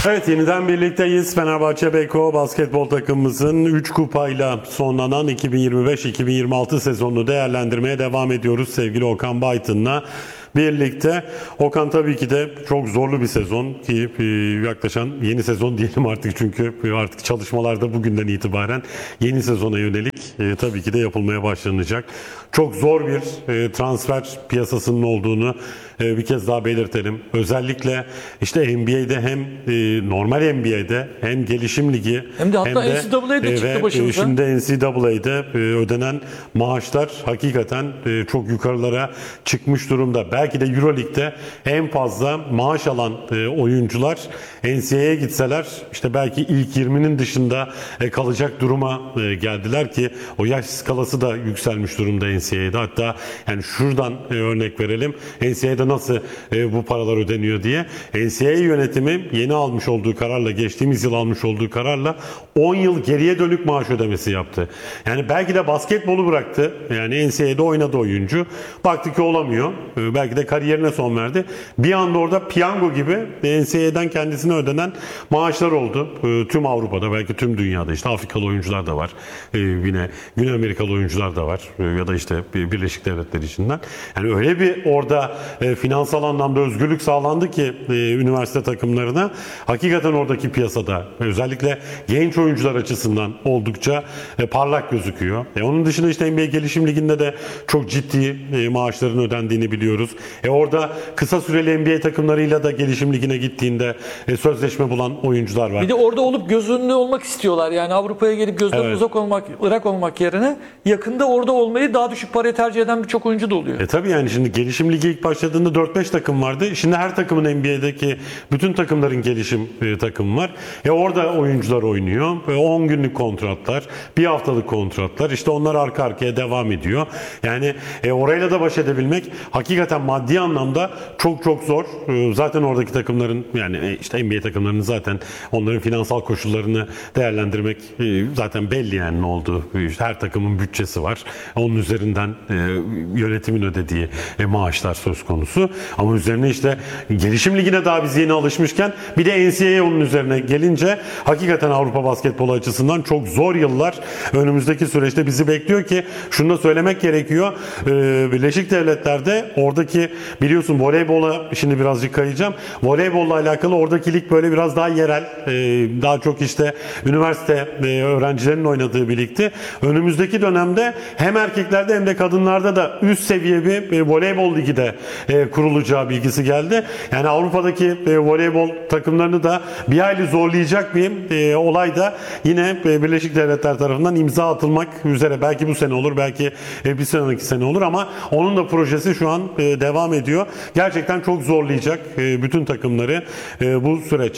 Evet, yeniden birlikteyiz. Fenerbahçe Beko basketbol takımımızın 3 kupayla sonlanan 2025-2026 sezonunu değerlendirmeye devam ediyoruz sevgili Okan Baytın'la birlikte. Okan, tabii ki de çok zorlu bir sezon ki yaklaşan yeni sezon diyelim artık, çünkü artık çalışmalar da bugünden itibaren yeni sezona yönelik tabii ki de yapılmaya başlanacak. Çok zor bir transfer piyasasının olduğunu bir kez daha belirtelim. Özellikle işte NBA'de hem normal NBA'de hem gelişim ligi hem de hatta NCAA'de çıktı başımıza. Şimdi NCAA'de ödenen maaşlar hakikaten çok yukarılara çıkmış durumda. Belki de EuroLeague'de en fazla maaş alan oyuncular NCAA'ye gitseler işte belki ilk 20'nin dışında kalacak duruma geldiler ki o yaş skalası da yükselmiş durumda NCAA'de. Hatta yani şuradan örnek verelim. NCAA'de nasıl bu paralar ödeniyor diye. NCAA yönetimi yeni almış olduğu kararla, geçtiğimiz yıl almış olduğu kararla 10 yıl geriye dönük maaş ödemesi yaptı. Yani belki de basketbolu bıraktı. Yani NCAA'de oynadı oyuncu. Baktı ki olamıyor. Belki de kariyerine son verdi. Bir anda orada piyango gibi NCAA'den kendisine ödenen maaşlar oldu. Tüm Avrupa'da, belki tüm dünyada, işte Afrikalı oyuncular da var. Yine Güney Amerikalı oyuncular da var. Ya da işte Birleşik Devletler içinden. Yani öyle bir orada finansal anlamda özgürlük sağlandı ki üniversite takımlarına, hakikaten oradaki piyasada özellikle genç oyuncular açısından oldukça parlak gözüküyor. Onun dışında işte NBA Gelişim Ligi'nde de çok ciddi maaşların ödendiğini biliyoruz. Orada kısa süreli NBA takımlarıyla da Gelişim Ligi'ne gittiğinde sözleşme bulan oyuncular var. Bir de orada olup göz önünde olmak istiyorlar. Yani Avrupa'ya gelip gözden uzak olmak yerine yakında orada olmayı daha düşük paraya tercih eden birçok oyuncu da oluyor. Tabii yani şimdi Gelişim Ligi ilk başladığında 4-5 takım vardı. Şimdi her takımın, NBA'deki bütün takımların gelişim takımı var. Orada oyuncular oynuyor. 10 günlük kontratlar, bir haftalık kontratlar. İşte onlar arka arkaya devam ediyor. Yani orayla da baş edebilmek hakikaten maddi anlamda çok çok zor. Zaten oradaki takımların, yani işte NBA takımlarının zaten onların finansal koşullarını değerlendirmek zaten belli, yani ne olduğu. İşte her takımın bütçesi var. Onun üzerinden yönetimin ödediği maaşlar söz konusu. Ama üzerine işte Gelişim Ligi'ne daha biz yeni alışmışken bir de NCAA onun üzerine gelince hakikaten Avrupa basketbolu açısından çok zor yıllar önümüzdeki süreçte bizi bekliyor ki şunu da söylemek gerekiyor. Birleşik Devletler'de oradaki, biliyorsun, voleybola şimdi birazcık kayacağım. Voleybolla alakalı oradaki lig böyle biraz daha yerel, daha çok işte üniversite öğrencilerinin oynadığı bir ligdi. Önümüzdeki dönemde hem erkeklerde hem de kadınlarda da üst seviye bir voleybol ligi de kurulacağı bilgisi geldi. Yani Avrupa'daki voleybol takımlarını da bir hayli zorlayacak bir olay da yine Birleşik Devletler tarafından imza atılmak üzere. Belki bu sene olur, belki bir sonraki sene olur, ama onun da projesi şu an devam ediyor. Gerçekten çok zorlayacak bütün takımları bu süreç.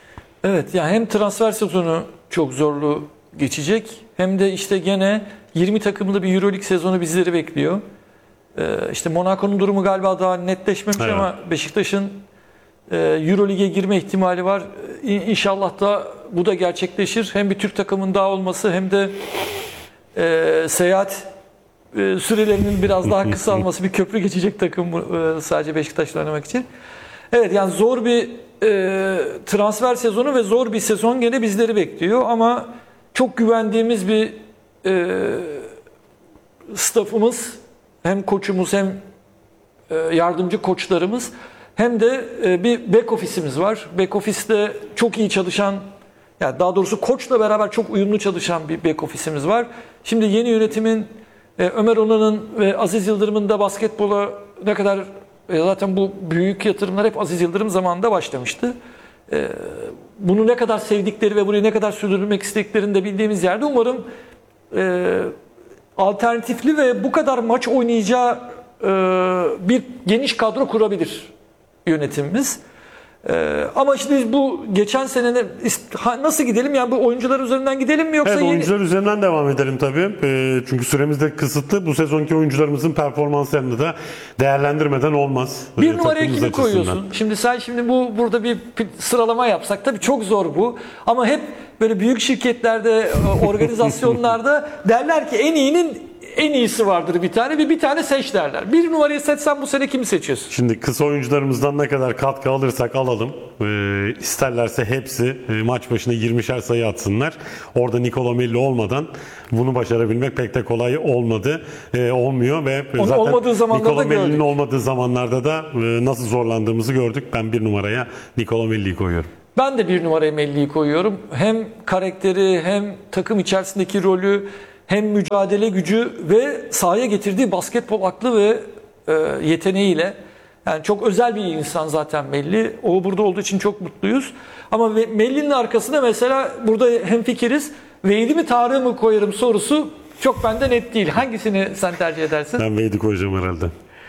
Evet, yani hem transfer sezonu çok zorlu geçecek, hem de işte gene 20 takımlı bir EuroLeague sezonu bizleri bekliyor. İşte Monaco'nun durumu galiba daha netleşmemiş, evet, ama Beşiktaş'ın EuroLeague'e girme ihtimali var. İnşallah da bu da gerçekleşir. Hem bir Türk takımın daha olması, hem de seyahat sürelerinin biraz daha kısalması, bir köprü geçecek takım sadece Beşiktaş'la oynamak için. Evet, yani zor bir transfer sezonu ve zor bir sezon gene bizleri bekliyor, ama çok güvendiğimiz bir staffımız, hem koçumuz hem yardımcı koçlarımız, hem de bir back ofisimiz var. Back ofiste çok iyi çalışan, yani daha doğrusu koçla beraber çok uyumlu çalışan bir back ofisimiz var. Şimdi yeni yönetimin, Ömer Onan'ın ve Aziz Yıldırım'ın da basketbola ne kadar, zaten bu büyük yatırımlar hep Aziz Yıldırım zamanında başlamıştı. Bunu ne kadar sevdikleri ve burayı ne kadar sürdürmek istediklerini de bildiğimiz yerde umarım alternatifli ve bu kadar maç oynayacağı bir geniş kadro kurabilir yönetimimiz. Ama işte biz bu geçen sene nasıl gidelim? Yani bu oyuncular üzerinden gidelim mi, yoksa evet, oyuncular üzerinden devam edelim tabii. Çünkü süremiz de kısıtlı. Bu sezonki oyuncularımızın performanslarını da değerlendirmeden olmaz. Bir numaraya kimi koyuyorsun? Şimdi sen burada bir sıralama yapsak, tabii çok zor bu. Ama hep böyle büyük şirketlerde, organizasyonlarda derler ki en iyinin en iyisi vardır bir tane ve bir tane seç derler. Bir numarayı seçsen bu sene kimi seçiyorsun? Şimdi kısa oyuncularımızdan ne kadar katkı alırsak alalım. İsterlerse hepsi maç başına 20'şer sayı atsınlar. Orada Nicolò Melli olmadan bunu başarabilmek pek de kolay olmadı. Olmuyor ve Onun zaten olmadığı zamanlarda Nicolò Melli'nin gördük. olmadığı zamanlarda da nasıl zorlandığımızı gördük. Ben bir numaraya Nicolò Melli'yi koyuyorum. Ben de bir numaraya Melli'yi koyuyorum. Hem karakteri hem takım içerisindeki rolü hem mücadele gücü ve sahaya getirdiği basketbol aklı ve yeteneğiyle. Yani çok özel bir insan zaten Melli. O burada olduğu için çok mutluyuz. Ama Melli'nin arkasında mesela burada hemfikiriz. Wade'i mi Tarık'ı mı koyarım sorusu çok bende net değil. Hangisini sen tercih edersin? Ben Wade'i koyacağım herhalde.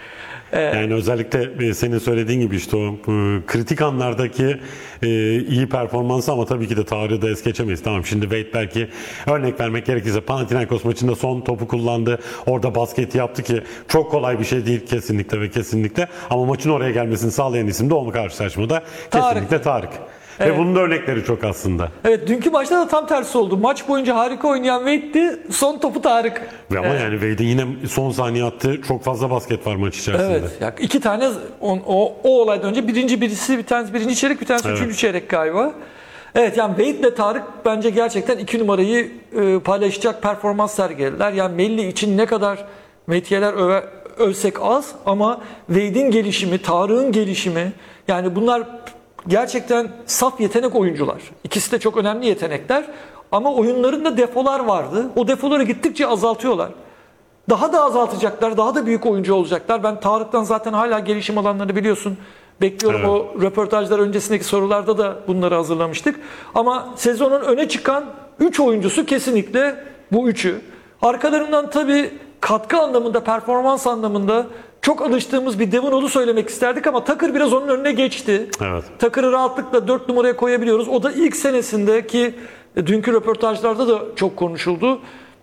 Yani özellikle senin söylediğin gibi işte o kritik anlardaki iyi performansı ama tabii ki de Tarık'ı da es geçemeyiz. Tamam şimdi Wade belki örnek vermek gerekirse Panathinaikos maçında son topu kullandı. Orada basket yaptı ki çok kolay bir şey değil kesinlikle ve kesinlikle. Ama maçın oraya gelmesini sağlayan isim de o karşılaşmada kesinlikle Tarık. Evet. Ve bunun da örnekleri çok aslında. Evet, dünkü maçta da tam tersi oldu. Maç boyunca harika oynayan Wade'di. Son topu Tarık. Ve ama yani Wade'in yine son saniye attığı çok fazla basket var maç içerisinde. Evet. Ya iki tane o olaydan önce birisi bir tanesi birinci çeyrek, bir tanesi üçüncü çeyrek galiba. Evet, yani Wade ile Tarık bence gerçekten 2 numarayı paylaşacak performans sergilediler. Yani Melli için ne kadar metiyeler övsek az ama Wade'in gelişimi, Tarık'ın gelişimi, yani bunlar gerçekten saf yetenek oyuncular. İkisi de çok önemli yetenekler ama oyunlarında defolar vardı. O defoları gittikçe azaltıyorlar. Daha da azaltacaklar, daha da büyük oyuncu olacaklar. Ben Tarık'tan zaten hala gelişim alanlarını biliyorsun. Bekliyorum, Evet. o röportajlar öncesindeki sorularda da bunları hazırlamıştık. Ama sezonun öne çıkan 3 oyuncusu kesinlikle bu üçü. Arkalarından tabii katkı anlamında, performans anlamında çok alıştığımız bir Devon Hall'u söylemek isterdik ama Tucker biraz onun önüne geçti. Evet. Tucker'ı rahatlıkla 4 numaraya koyabiliyoruz. O da ilk senesindeki dünkü röportajlarda da çok konuşuldu.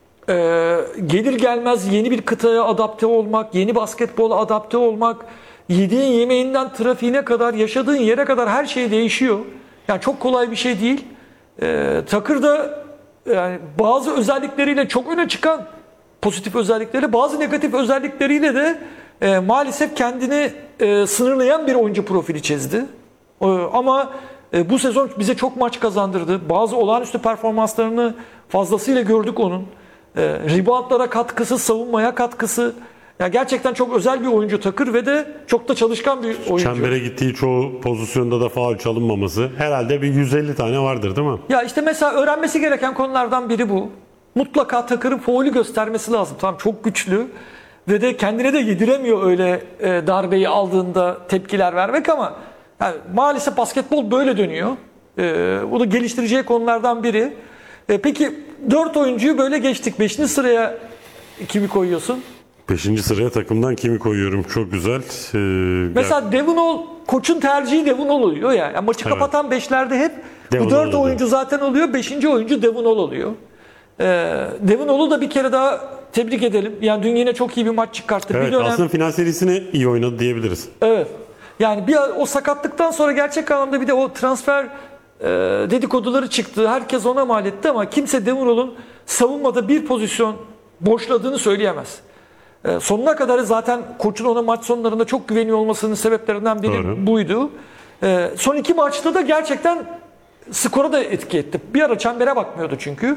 Gelir gelmez yeni bir kıtaya adapte olmak, yeni basketbola adapte olmak, yediğin yemeğinden trafiğine kadar, yaşadığın yere kadar her şey değişiyor. Yani çok kolay bir şey değil. Tucker da yani bazı özellikleriyle çok öne çıkan, pozitif özellikleri, bazı negatif özellikleriyle de maalesef kendini sınırlayan bir oyuncu profili çizdi. Ama bu sezon bize çok maç kazandırdı. Bazı olağanüstü performanslarını fazlasıyla gördük onun. Reboundlara katkısı, savunmaya katkısı. Ya gerçekten çok özel bir oyuncu Tucker ve de çok da çalışkan bir oyuncu. Çembere gittiği çoğu pozisyonda da faul çalınmaması. Herhalde bir 150 tane vardır değil mi? Ya işte mesela öğrenmesi gereken konulardan biri bu. Mutlaka Tucker'ın faulü göstermesi lazım. Tamam, çok güçlü ve de kendine de yediremiyor öyle darbeyi aldığında tepkiler vermek ama yani maalesef basketbol böyle dönüyor. Bu da geliştireceği konulardan biri. Peki 4 oyuncuyu böyle geçtik. 5. sıraya kimi koyuyorsun? 5. sıraya takımdan kimi koyuyorum? Çok güzel. Mesela Devon Hall, koçun tercihi Devon Hall oluyor ya. Yani maçı kapatan 5'lerde hep Devon bu 4 Hall oluyor. oyuncu zaten oluyor. 5. oyuncu Devon Hall oluyor. Devon Hall'u da bir kere daha tebrik edelim. Yani dün yine çok iyi bir maç çıkarttı. Evet, Bir dönem, aslında final serisini iyi oynadı diyebiliriz. evet. Yani bir o sakatlıktan sonra gerçek anlamda bir de o transfer dedikoduları çıktı. Herkes ona mal etti ama kimse Devon Hall'un savunmada bir pozisyon boşladığını söyleyemez. Sonuna kadar zaten koçun ona maç sonlarında çok güveniyor olmasının sebeplerinden biri Doğru. buydu. Son 2 maçta da gerçekten skora da etki etti. Bir ara çembere bakmıyordu çünkü.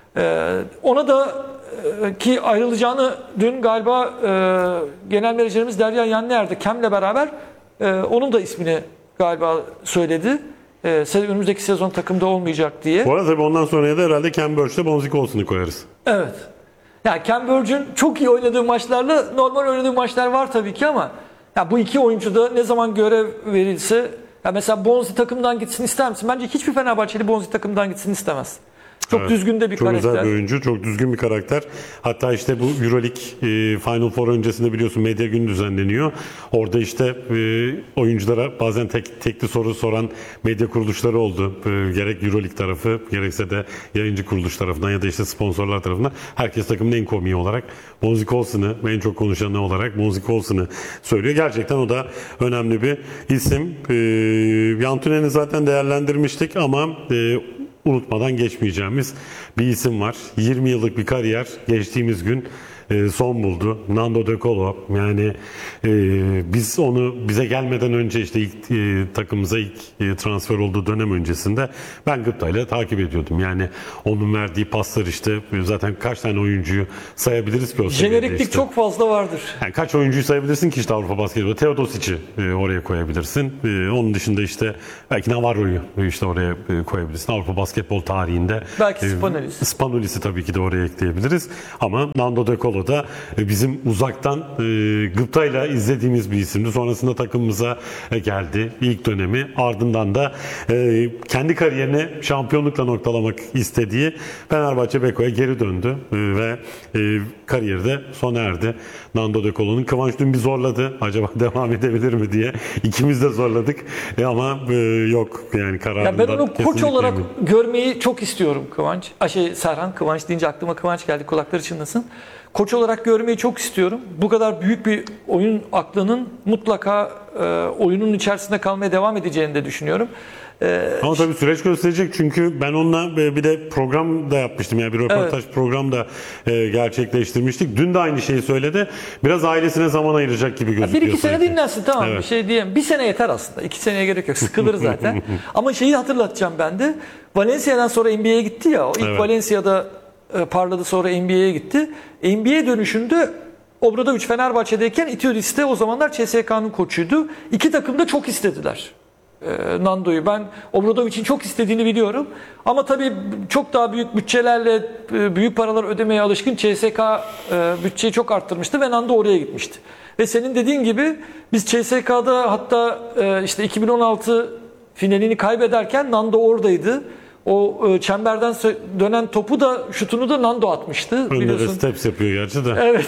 Ona da ki ayrılacağını dün galiba genel menajerimiz Derya Yanlıer'de Kem'le beraber onun da ismini galiba söyledi. Önümüzdeki sezon takımda olmayacak diye. Bu arada tabii ondan sonra da herhalde Ken Burch'le Bonzi Colson'u koyarız. Evet. Yani Ken Burch'un çok iyi oynadığı maçlarla normal oynadığı maçlar var tabii ki ama ya bu iki oyuncu da ne zaman görev verilse, ya mesela Bonzi takımdan gitsin ister misin? Bence hiçbir Fenerbahçeli Bonzi takımdan gitsin istemez. Çok Evet. düzgün de bir çok karakter. Çok güzel bir oyuncu, çok düzgün bir karakter. Hatta işte bu Euroleague Final Four öncesinde biliyorsun medya günü düzenleniyor. Orada işte oyunculara bazen tekli soru soran medya kuruluşları oldu. Gerek Euroleague tarafı, gerekse de yayıncı kuruluş tarafından ya da işte sponsorlar tarafından. Herkes takımın en komiği olarak Bonzi Colson'u, en çok konuşanı olarak Bonzi Colson'u söylüyor. Gerçekten o da önemli bir isim. Yantunen'i zaten değerlendirmiştik ama unutmadan geçmeyeceğimiz bir isim var. 20 yıllık bir kariyer geçtiğimiz gün son buldu. Nando De Colo. Yani biz onu bize gelmeden önce işte ilk takımımıza ilk transfer olduğu dönem öncesinde ben gıptayla takip ediyordum. Yani onun verdiği paslar işte zaten kaç tane oyuncuyu sayabiliriz ki o seviyede Jeneriklik işte. çok fazla vardır. Yani kaç oyuncuyu sayabilirsin ki işte Avrupa basketbolu? Teodosic'i oraya koyabilirsin. Onun dışında işte belki Navarro'yu işte oraya koyabilirsin. Avrupa basketbol tarihinde. Belki Spanulis. Spanulis'i tabii ki de oraya ekleyebiliriz. Ama Nando De Colo da bizim uzaktan gıptayla izlediğimiz bir isimdi. Sonrasında takımımıza geldi ilk dönemi. Ardından da kendi kariyerini şampiyonlukla noktalamak istediği Fenerbahçe Beko'ya geri döndü ve kariyeri de sona erdi. Nando De Colo'nun. Kıvanç dün bir zorladı. Acaba devam edebilir mi diye. İkimiz de zorladık. Ama yok yani kararından. Ya ben onu koç kesinlikle olarak eminim. görmeyi çok istiyorum Kıvanç. Serhan, Kıvanç deyince aklıma Kıvanç geldi. Kulakları çınlasın. Koç olarak görmeyi çok istiyorum. Bu kadar büyük bir oyun aklının mutlaka oyunun içerisinde kalmaya devam edeceğini de düşünüyorum. Ama tabii süreç gösterecek çünkü ben onunla bir de program da yapmıştım. Yani bir röportaj program da gerçekleştirmiştik. Dün de aynı şeyi söyledi. Biraz ailesine zaman ayıracak gibi gözüküyor. Bir iki sene sanki. dinlensin, tamam, Evet. bir şey diyeyim. Bir sene yeter aslında. 2 seneye gerek yok. Sıkılır zaten. Ama şeyi hatırlatacağım ben de. Valencia'dan sonra NBA'ye gitti ya. O ilk Evet. Valencia'da parladı, sonra NBA'ye gitti. NBA dönüşünde Obradović Fenerbahçe'deyken Itiodis de o zamanlar CSK'nın koçuydu. İki takım da çok istediler Nando'yu. Ben Obradovic'in çok istediğini biliyorum. Ama tabii çok daha büyük bütçelerle büyük paralar ödemeye alışkın CSK bütçeyi çok arttırmıştı ve Nando oraya gitmişti. Ve senin dediğin gibi biz CSK'da hatta işte 2016 finalini kaybederken Nando oradaydı. O çemberden dönen topu da, şutunu da Nando atmıştı. Önde de biliyorsun. steps yapıyor gerçi de. Evet.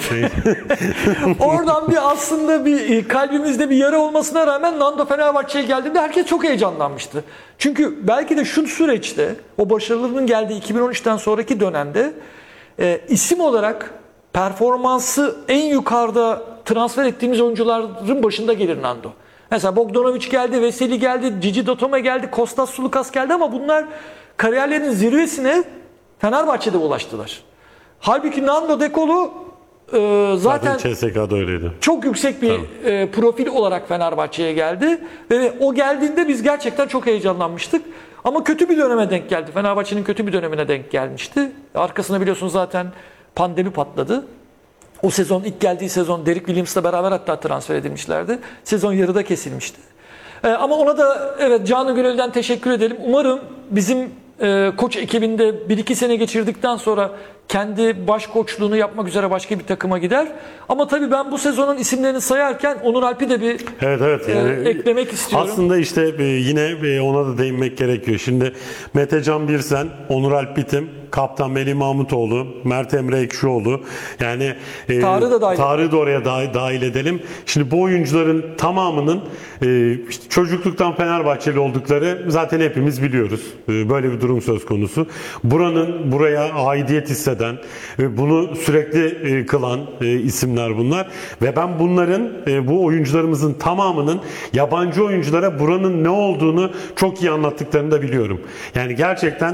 Oradan bir aslında bir kalbimizde bir yara olmasına rağmen Nando Fenerbahçe'ye geldiğinde herkes çok heyecanlanmıştı. Çünkü belki de şu süreçte, o başarılarının geldiği 2013'ten sonraki dönemde isim olarak performansı en yukarıda transfer ettiğimiz oyuncuların başında gelir Nando. Mesela Bogdanović geldi, Veseli geldi, Gigi Dotome geldi, Kostas Sulukas geldi ama bunlar kariyerlerinin zirvesine Fenerbahçe'de ulaştılar. Halbuki Nando De Colo zaten CSK'da öyleydi. çok yüksek bir profil olarak Fenerbahçe'ye geldi. Ve o geldiğinde biz gerçekten çok heyecanlanmıştık. Ama kötü bir döneme denk geldi. Fenerbahçe'nin kötü bir dönemine denk gelmişti. Arkasına biliyorsunuz zaten pandemi patladı. O sezon, ilk geldiği sezon Derek Williams'la beraber hatta transfer edilmişlerdi. Sezon yarıda kesilmişti. Ama ona da evet canı gönülden teşekkür edelim. Umarım bizim koç ekibinde 1-2 sene geçirdikten sonra kendi baş koçluğunu yapmak üzere başka bir takıma gider. Ama tabii ben bu sezonun isimlerini sayarken Onur Alp'i de bir Evet yani eklemek istiyorum. Aslında işte yine ona da değinmek gerekiyor. Şimdi Metecan Birsen, Onur Alp Bitim, Kaptan Melih Mahmutoğlu, Mert Emre Ekşioğlu, yani Tarık'ı da oraya dahil edelim. Şimdi bu oyuncuların tamamının işte çocukluktan Fenerbahçeli oldukları zaten hepimiz biliyoruz. Böyle bir durum söz konusu. Buraya aidiyet hisseden, bunu sürekli kılan isimler bunlar. Ve ben bunların, bu oyuncularımızın tamamının yabancı oyunculara buranın ne olduğunu çok iyi anlattıklarını da biliyorum. Yani gerçekten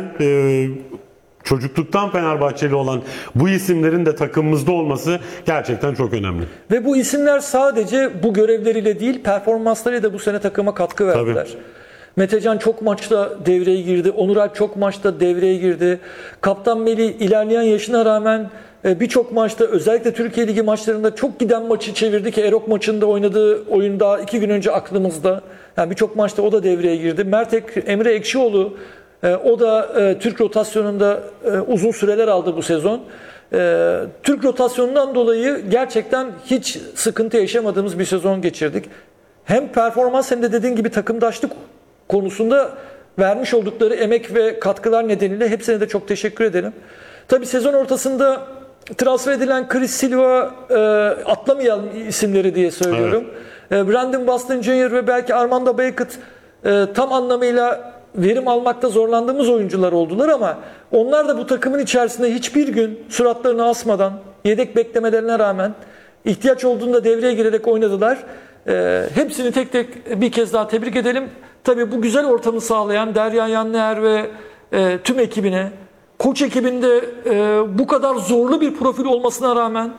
çocukluktan Fenerbahçeli olan bu isimlerin de takımımızda olması gerçekten çok önemli. Ve bu isimler sadece bu görevleriyle değil, performanslarıyla da bu sene takıma katkı verdiler. Tabii. Metecan çok maçta devreye girdi. Onur Alp çok maçta devreye girdi. Kaptan Melih ilerleyen yaşına rağmen birçok maçta, özellikle Türkiye Ligi maçlarında çok giden maçı çevirdi ki Erok maçında oynadığı oyun daha 2 gün önce aklımızda. Yani birçok maçta o da devreye girdi. Emre Ekşioğlu o da Türk rotasyonunda uzun süreler aldı bu sezon. Türk rotasyonundan dolayı gerçekten hiç sıkıntı yaşamadığımız bir sezon geçirdik. Hem performans hem de dediğin gibi takımdaşlık konusunda vermiş oldukları emek ve katkılar nedeniyle hepsine de çok teşekkür edelim. Tabii sezon ortasında transfer edilen Chris Silva, atlamayalım isimleri diye söylüyorum. Evet. Brandon Boston Jr. ve belki Armando Beckett tam anlamıyla verim almakta zorlandığımız oyuncular oldular ama onlar da bu takımın içerisinde hiçbir gün suratlarını asmadan, yedek beklemelerine rağmen ihtiyaç olduğunda devreye girerek oynadılar. Hepsini tek tek bir kez daha tebrik edelim. Tabii bu güzel ortamı sağlayan Derya Yanlıer ve tüm ekibine, koç ekibinde bu kadar zorlu bir profil olmasına rağmen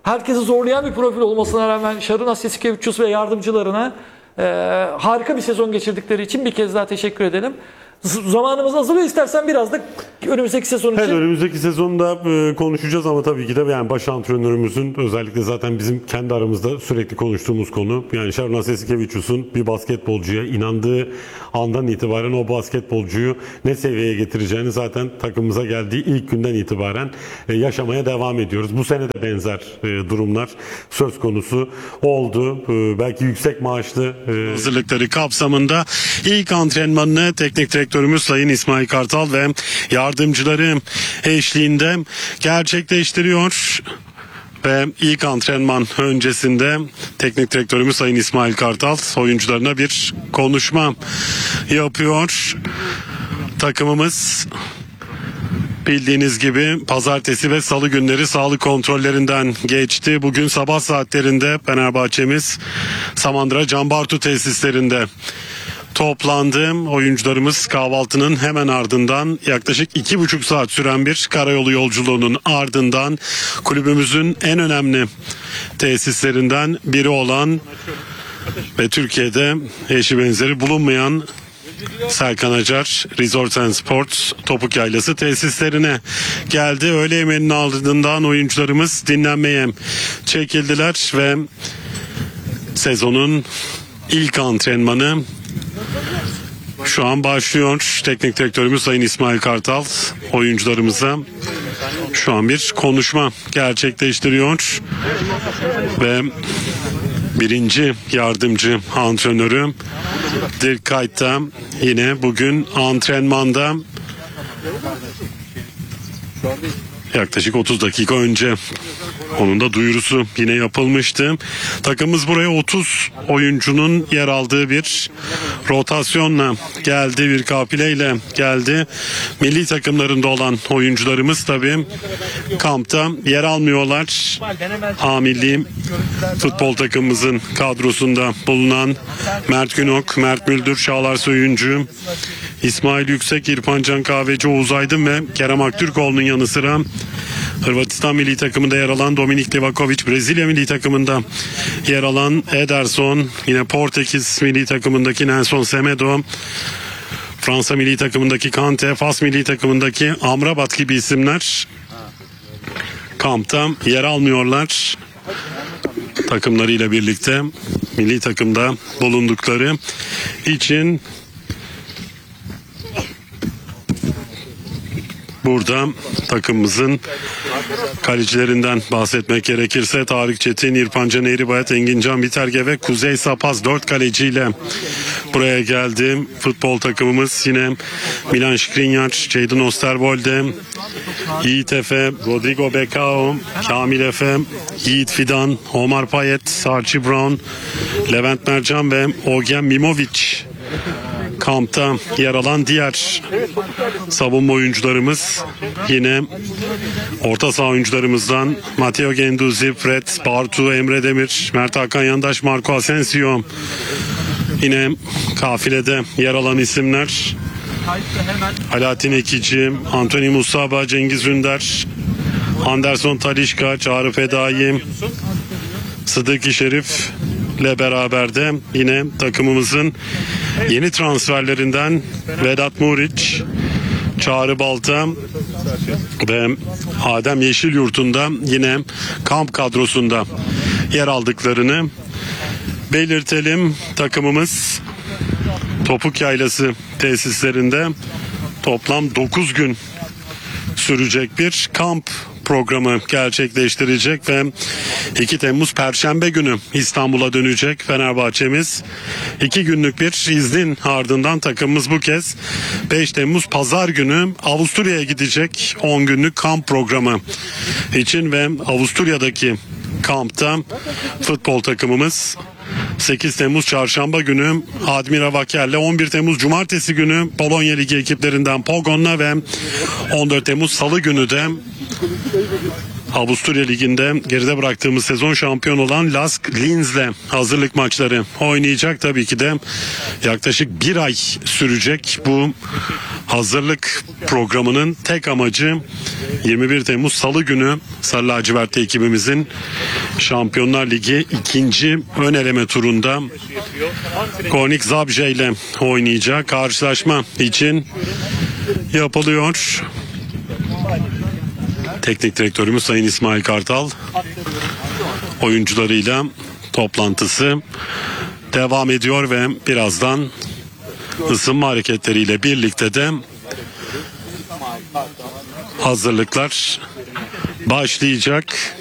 herkesi zorlayan bir profil olmasına rağmen Şarınas Jasikevičius ve yardımcılarına harika bir sezon geçirdikleri için bir kez daha teşekkür edelim. Zamanımız azalıyor, istersen biraz da önümüzdeki sezon için. Evet, önümüzdeki sezonda konuşacağız ama tabii ki de yani baş antrenörümüzün, özellikle zaten bizim kendi aramızda sürekli konuştuğumuz konu, yani Şarınas Jasikevičius'un bir basketbolcuya inandığı andan itibaren o basketbolcuyu ne seviyeye getireceğini zaten takımımıza geldiği ilk günden itibaren yaşamaya devam ediyoruz. Bu sene de benzer durumlar söz konusu oldu. Belki yüksek maaşlı hazırlıkları kapsamında ilk antrenmanını teknik direktörümüz Sayın İsmail Kartal ve yardımcıları eşliğinde gerçekleştiriyor. Ve ilk antrenman öncesinde teknik direktörümüz Sayın İsmail Kartal oyuncularına bir konuşma yapıyor. Takımımız bildiğiniz gibi pazartesi ve salı günleri sağlık kontrollerinden geçti. Bugün sabah saatlerinde Fenerbahçemiz Samandıra Can Bartu tesislerinde toplandı. Oyuncularımız kahvaltının hemen ardından yaklaşık 2,5 saat süren bir karayolu yolculuğunun ardından kulübümüzün en önemli tesislerinden biri olan ve Türkiye'de eşi benzeri bulunmayan Serkan Acar Resort and Sports Topuk Yaylası tesislerine geldi. Öğle yemeğinin ardından oyuncularımız dinlenmeye çekildiler ve sezonun ilk antrenmanı şu an başlıyor. Teknik direktörümüz Sayın İsmail Kartal oyuncularımıza şu an bir konuşma gerçekleştiriyor ve birinci yardımcı antrenörü Dirk Kuyt da yine bugün antrenmanda yaklaşık 30 dakika önce onun da duyurusu yine yapılmıştı. Takımımız buraya 30 oyuncunun yer aldığı bir rotasyonla geldi, bir kafileyle geldi. Milli takımlarında olan oyuncularımız tabii kampta yer almıyorlar. A milli futbol takımımızın kadrosunda bulunan Mert Günok, Mert Müldür, Çağlar Söyüncü, İsmail Yüksek, İrfan Can Kahveci, Oğuz Aydın ve Kerem Aktürkoğlu'nun yanı sıra Hırvatistan milli takımında yer alan Dominik Livakovic, Brezilya milli takımında yer alan Ederson, yine Portekiz milli takımındaki Nelson Semedo, Fransa milli takımındaki Kante, Fas milli takımındaki Amrabat gibi isimler kampta yer almıyorlar. Takımlarıyla birlikte milli takımda bulundukları için burada takımımızın kalecilerinden bahsetmek gerekirse Tarık Çetin, İrfan Can Eğribayat, Engin Can Biterge ve Kuzey Sapaz 4 kaleciyle buraya geldi. Futbol takımımız yine Milan Skriniar, Jadon Osterwolde, Yiğit Efe, Rodrigo Becao, Kamil Efe, Yiğit Fidan, Omar Payet, Archie Brown, Levent Mercan ve Ogen Mimovic kampta yer alan diğer savunma oyuncularımız. Yine orta saha oyuncularımızdan Matteo Guendouzi, Fred, Bartu, Emre Demir, Mert Hakan Yandaş, Marco Asensio yine kafilede yer alan isimler. Alaaddin Ekici, Anthony Musaba, Cengiz Ünder, Anderson Talişka, Çağrı Fedai, Sıdıki Şerif ile beraber de yine takımımızın yeni transferlerinden Vedat Muriç, Çağrı Balta ve Adem Yeşilyurt'un yine kamp kadrosunda yer aldıklarını belirtelim. Takımımız Topuk Yaylası tesislerinde toplam 9 gün sürecek bir kamp programı gerçekleştirecek ve 2 Temmuz Perşembe günü İstanbul'a dönecek Fenerbahçemiz. 2 günlük bir iznin ardından takımımız bu kez 5 Temmuz Pazar günü Avusturya'ya gidecek 10 günlük kamp programı için ve Avusturya'daki kampta futbol takımımız 8 Temmuz Çarşamba günü Admira Vaker'le, 11 Temmuz Cumartesi günü Polonya Ligi ekiplerinden Pogon'la ve 14 Temmuz Salı günü de Avusturya Ligi'nde geride bıraktığımız sezon şampiyon olan Lask Linz'le hazırlık maçları oynayacak. Tabii ki de yaklaşık bir ay sürecek bu hazırlık programının tek amacı 21 Temmuz Salı günü Sarı Lacivertli ekibimizin Şampiyonlar Ligi 2. ön eleme turunda Gornik Zabrze ile oynayacağı karşılaşma için yapılıyor. Teknik direktörümüz Sayın İsmail Kartal oyuncularıyla toplantısı devam ediyor ve birazdan ısınma hareketleriyle birlikte de hazırlıklar başlayacak.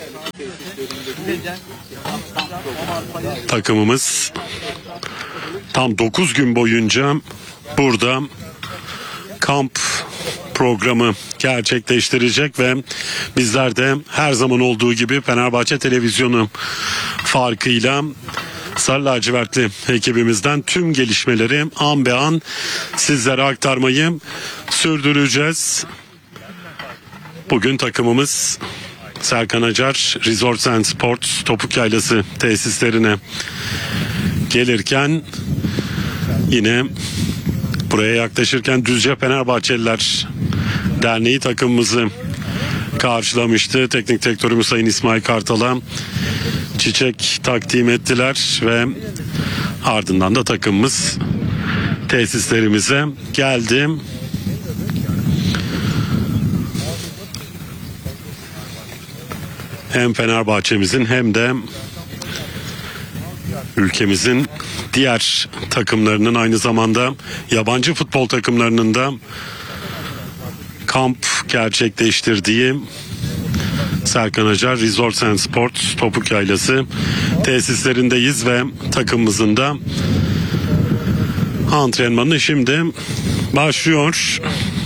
Takımımız tam 9 gün boyunca burada kamp programı gerçekleştirecek ve bizler de her zaman olduğu gibi Fenerbahçe Televizyonu farkıyla Sarı Lacivertli ekibimizden tüm gelişmeleri an be an sizlere aktarmayı sürdüreceğiz. Bugün takımımız Serkan Acar Resorts and Sports Topuk Yaylası tesislerine gelirken yine buraya yaklaşırken Düzce Fenerbahçeliler Derneği takımımızı karşılamıştı. Teknik direktörümüz Sayın İsmail Kartal'a çiçek takdim ettiler ve ardından da takımımız tesislerimize geldi. Hem Fenerbahçe'mizin hem de ülkemizin diğer takımlarının, aynı zamanda yabancı futbol takımlarının da kamp gerçekleştirdiği Serkan Acar Resorts and Sports Topuk Yaylası tesislerindeyiz ve takımımızın da antrenmanı şimdi başlıyor.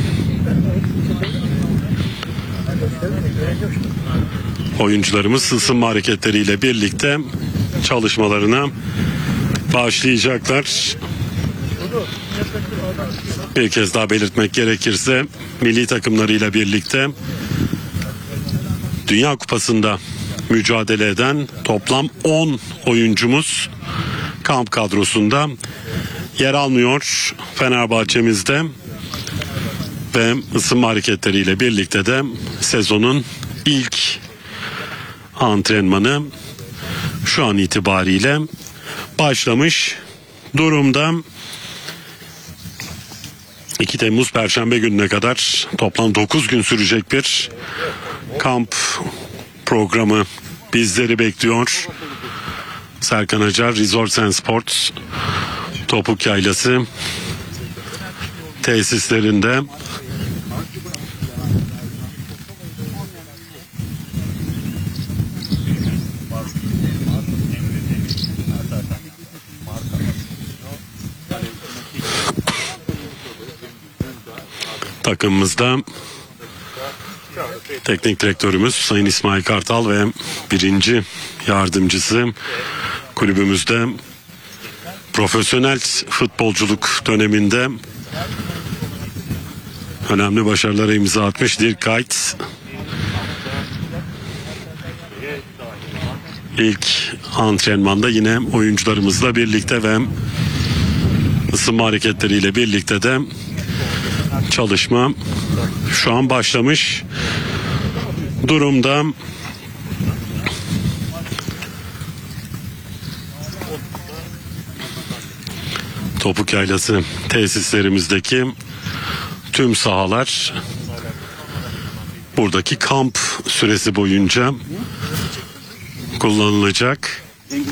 Oyuncularımız ısınma hareketleriyle birlikte çalışmalarına başlayacaklar. Bir kez daha belirtmek gerekirse milli takımlarıyla birlikte Dünya Kupası'nda mücadele eden toplam 10 oyuncumuz kamp kadrosunda yer almıyor Fenerbahçe'mizde ve ısınma hareketleriyle birlikte de sezonun ilk antrenmanı şu an itibariyle başlamış durumda. 2 Temmuz Perşembe gününe kadar toplam 9 gün sürecek bir kamp programı bizleri bekliyor. Serkan Acar Resorts and Sports Topuk Yaylası tesislerinde. Takımımızda teknik direktörümüz Sayın İsmail Kartal ve birinci yardımcısı kulübümüzde profesyonel futbolculuk döneminde önemli başarılara imza atmış Dirk Kuyt. İlk antrenmanda yine oyuncularımızla birlikte ve ısınma hareketleriyle birlikte de çalışma şu an başlamış durumda. Topuk Yaylası tesislerimizdeki tüm sahalar buradaki kamp süresi boyunca kullanılacak.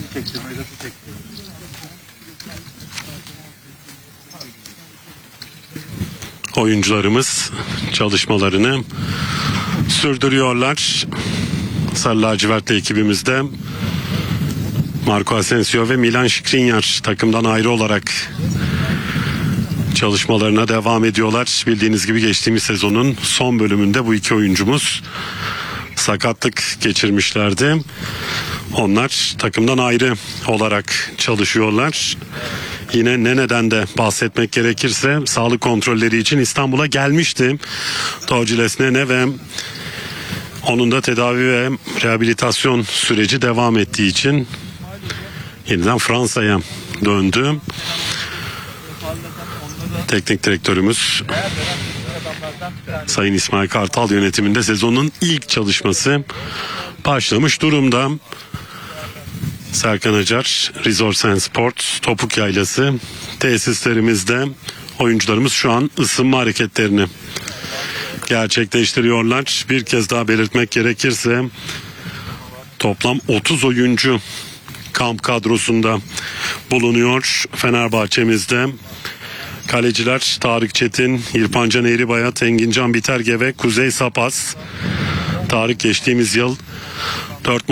Oyuncularımız çalışmalarını sürdürüyorlar. Sarı lacivertli ekibimizde Marco Asensio ve Milan Skriniar takımdan ayrı olarak çalışmalarına devam ediyorlar. Bildiğiniz gibi geçtiğimiz sezonun son bölümünde bu iki oyuncumuz sakatlık geçirmişlerdi. Onlar takımdan ayrı olarak çalışıyorlar. Yine Nene'den de bahsetmek gerekirse sağlık kontrolleri için İstanbul'a gelmişti Torgiles Nene ve onun da tedavi ve rehabilitasyon süreci devam ettiği için yeniden Fransa'ya döndü. teknik direktörümüz Sayın İsmail Kartal yönetiminde sezonun ilk çalışması başlamış durumda. Serkan Acar, Resort and Sports, Topuk Yaylası tesislerimizde oyuncularımız şu an ısınma hareketlerini gerçekleştiriyorlar. Bir kez daha belirtmek gerekirse toplam 30 oyuncu kamp kadrosunda bulunuyor Fenerbahçe'mizde. Kaleciler Tarık Çetin, İrfancan Eğribayat, Engincan Biterge ve Kuzey Sapas. Tarık geçtiğimiz yıl 4